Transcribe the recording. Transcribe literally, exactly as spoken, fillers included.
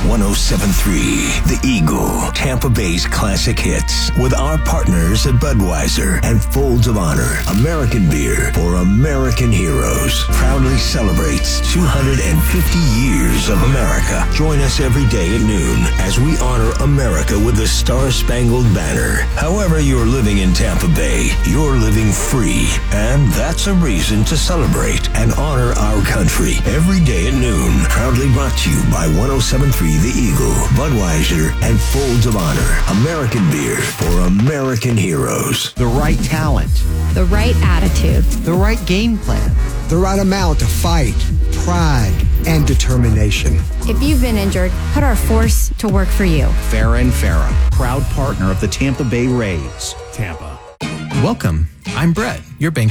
one oh seven point three The Eagle, Tampa Bay's classic hits, with our partners at Budweiser and Folds of Honor. American beer for American heroes. Proudly celebrates two hundred fifty years of America. Join us every day at noon as we honor America with the Star-Spangled Banner. However you're living in Tampa Bay, you're living free, and that's a reason to celebrate and honor our country. Every day at noon, proudly brought to you by one oh seven point three The Eagle, Budweiser, and Folds of Honor. American beer for American heroes. The right talent. The right attitude. The right game plan. The right amount of fight, pride, and determination. If you've been injured, put our force to work for you. Farah and Farah, proud partner of the Tampa Bay Rays. Tampa. Welcome. I'm Brett, your bank